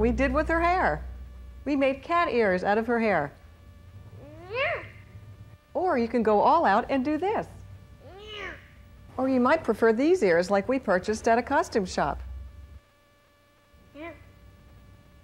we did with her hair. We made cat ears out of her hair. Or you can go all out and do this. Or you might prefer these ears like we purchased at a costume shop.